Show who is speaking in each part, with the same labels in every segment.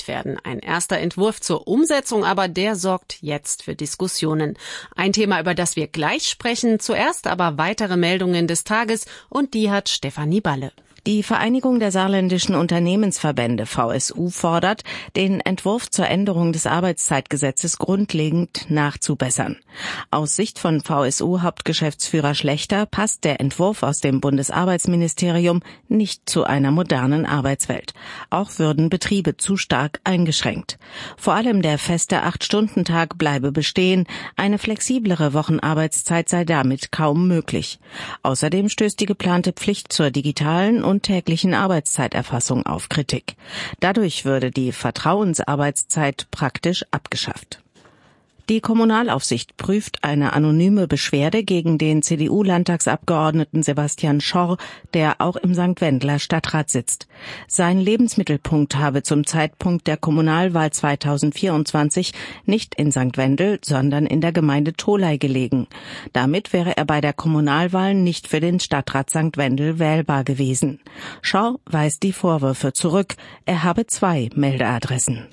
Speaker 1: geschickt werden. Ein erster Entwurf zur Umsetzung, aber der sorgt jetzt für Diskussionen. Ein Thema, über das wir gleich sprechen. Zuerst aber weitere Meldungen des Tages und die hat Stefanie Balle.
Speaker 2: Die Vereinigung der saarländischen Unternehmensverbände VSU fordert, den Entwurf zur Änderung des Arbeitszeitgesetzes grundlegend nachzubessern. Aus Sicht von VSU-Hauptgeschäftsführer Schlechter passt der Entwurf aus dem Bundesarbeitsministerium nicht zu einer modernen Arbeitswelt. Auch würden Betriebe zu stark eingeschränkt. Vor allem der feste 8-Stunden-Tag bleibe bestehen, eine flexiblere Wochenarbeitszeit sei damit kaum möglich. Außerdem stößt die geplante Pflicht zur digitalen und täglichen Arbeitszeiterfassung auf Kritik. Dadurch würde die Vertrauensarbeitszeit praktisch abgeschafft. Die Kommunalaufsicht prüft eine anonyme Beschwerde gegen den CDU-Landtagsabgeordneten Sebastian Schorr, der auch im St. Wendler Stadtrat sitzt. Sein Lebensmittelpunkt habe zum Zeitpunkt der Kommunalwahl 2024 nicht in St. Wendel, sondern in der Gemeinde Tholey gelegen. Damit wäre er bei der Kommunalwahl nicht für den Stadtrat St. Wendel wählbar gewesen. Schorr weist die Vorwürfe zurück. Er habe 2 Meldeadressen.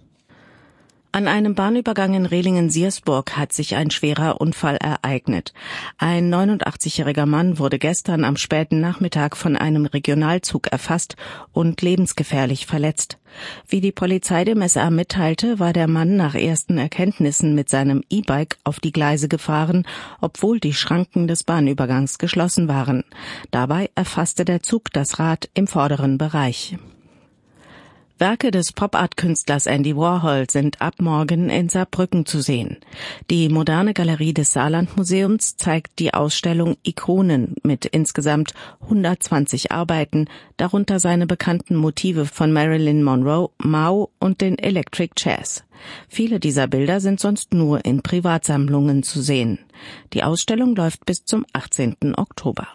Speaker 2: An einem Bahnübergang in Rehlingen-Siersburg hat sich ein schwerer Unfall ereignet. Ein 89-jähriger Mann wurde gestern am späten Nachmittag von einem Regionalzug erfasst und lebensgefährlich verletzt. Wie die Polizei dem SR mitteilte, war der Mann nach ersten Erkenntnissen mit seinem E-Bike auf die Gleise gefahren, obwohl die Schranken des Bahnübergangs geschlossen waren. Dabei erfasste der Zug das Rad im vorderen Bereich. Werke des Pop-Art-Künstlers Andy Warhol sind ab morgen in Saarbrücken zu sehen. Die moderne Galerie des Saarlandmuseums zeigt die Ausstellung Ikonen mit insgesamt 120 Arbeiten, darunter seine bekannten Motive von Marilyn Monroe, Mao und den Electric Chairs. Viele dieser Bilder sind sonst nur in Privatsammlungen zu sehen. Die Ausstellung läuft bis zum 18. Oktober.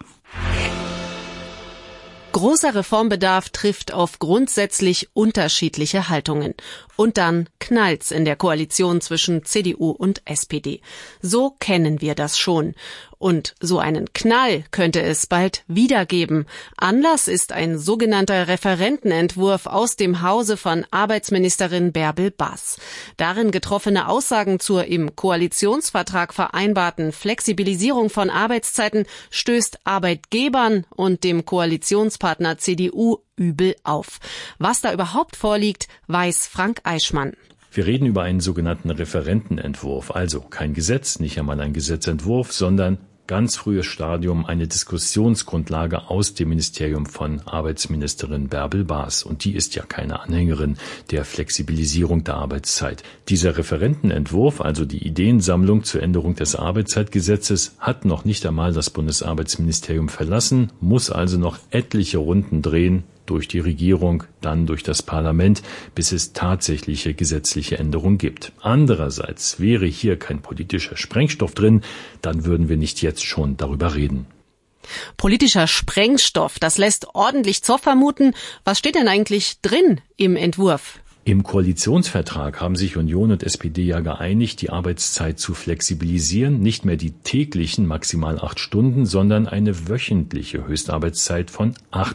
Speaker 1: Großer Reformbedarf trifft auf grundsätzlich unterschiedliche Haltungen. Und dann knallt's in der Koalition zwischen CDU und SPD. So kennen wir das schon. Und so einen Knall könnte es bald wieder geben. Anlass ist ein sogenannter Referentenentwurf aus dem Hause von Arbeitsministerin Bärbel Baas. Darin getroffene Aussagen zur im Koalitionsvertrag vereinbarten Flexibilisierung von Arbeitszeiten stößt Arbeitgebern und dem Koalitionspartner CDU übel auf. Was da überhaupt vorliegt, weiß Frank Eichmann.
Speaker 3: Wir reden über einen sogenannten Referentenentwurf, also kein Gesetz, nicht einmal ein Gesetzentwurf, sondern ganz frühes Stadium, eine Diskussionsgrundlage aus dem Ministerium von Arbeitsministerin Bärbel Baas. Und die ist ja keine Anhängerin der Flexibilisierung der Arbeitszeit. Dieser Referentenentwurf, also die Ideensammlung zur Änderung des Arbeitszeitgesetzes, hat noch nicht einmal das Bundesarbeitsministerium verlassen, muss also noch etliche Runden drehen, durch die Regierung, dann durch das Parlament, bis es tatsächliche gesetzliche Änderungen gibt. Andererseits wäre hier kein politischer Sprengstoff drin, dann würden wir nicht jetzt schon darüber reden.
Speaker 1: Politischer Sprengstoff, das lässt ordentlich Zoff vermuten. Was steht denn eigentlich drin im Entwurf?
Speaker 3: Im Koalitionsvertrag haben sich Union und SPD ja geeinigt, die Arbeitszeit zu flexibilisieren, nicht mehr die täglichen maximal 8 Stunden, sondern eine wöchentliche Höchstarbeitszeit von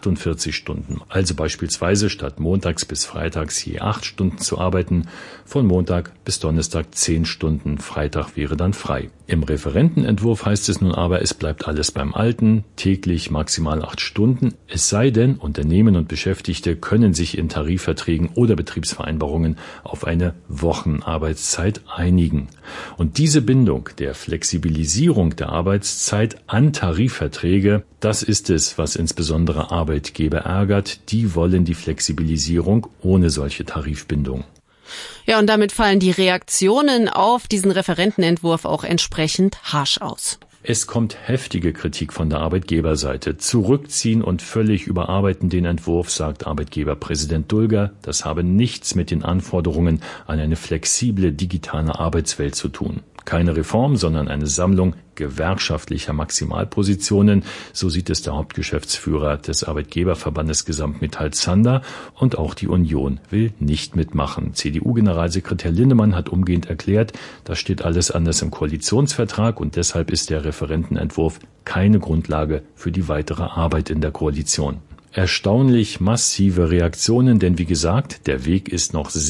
Speaker 3: 48 Stunden. Also beispielsweise statt montags bis freitags je 8 Stunden zu arbeiten, von Montag bis Donnerstag 10 Stunden, Freitag wäre dann frei. Im Referentenentwurf heißt es nun aber, es bleibt alles beim Alten, täglich maximal 8 Stunden, es sei denn, Unternehmen und Beschäftigte können sich in Tarifverträgen oder Betriebsvereinbarungen auf eine Wochenarbeitszeit einigen. Und diese Bindung der Flexibilisierung der Arbeitszeit an Tarifverträge, das ist es, was insbesondere Arbeitgeber ärgert. Die wollen die Flexibilisierung ohne solche Tarifbindung.
Speaker 1: Ja, und damit fallen die Reaktionen auf diesen Referentenentwurf auch entsprechend harsch aus.
Speaker 3: Es kommt heftige Kritik von der Arbeitgeberseite. Zurückziehen und völlig überarbeiten den Entwurf, sagt Arbeitgeberpräsident Dulger. Das habe nichts mit den Anforderungen an eine flexible digitale Arbeitswelt zu tun. Keine Reform, sondern eine Sammlung gewerkschaftlicher Maximalpositionen. So sieht es der Hauptgeschäftsführer des Arbeitgeberverbandes Gesamtmetall Zander. Und auch die Union will nicht mitmachen. CDU-Generalsekretär Linnemann hat umgehend erklärt, das steht alles anders im Koalitionsvertrag und deshalb ist der Referentenentwurf keine Grundlage für die weitere Arbeit in der Koalition. Erstaunlich massive Reaktionen, denn wie gesagt, der Weg ist noch sehr